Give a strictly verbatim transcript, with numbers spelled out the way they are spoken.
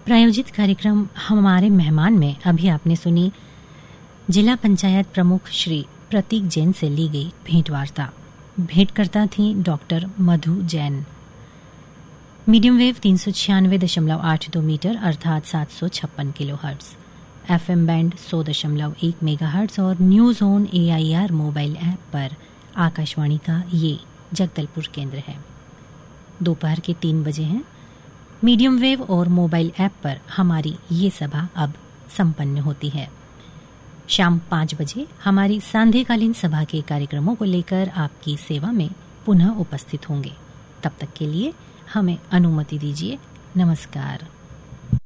प्रायोजित कार्यक्रम हमारे मेहमान में अभी आपने सुनी जिला पंचायत प्रमुख श्री प्रतीक जैन से ली गई भेंटवार्ता। भेंटकर्ता थी डॉक्टर मधु जैन। मीडियम वेव तीन सौ छियानवे दशमलव आठ दो मीटर अर्थात सात सौ छप्पन kilo hertz, F M band सौ दशमलव एक मेगा हर्ट्ज और news on A I R mobile app पर आकाशवाणी का ये जगदलपुर केंद्र है। दोपहर के तीन बजे हैं। मीडियम वेव और मोबाइल ऐप पर हमारी ये सभा अब संपन्न होती है। शाम पाँच बजे हमारी सांध्यकालीन सभा के कार्यक्रमों को लेकर आपकी सेवा में पुनः उपस्थित होंगे। तब तक के लिए हमें अनुमति दीजिए। नमस्कार।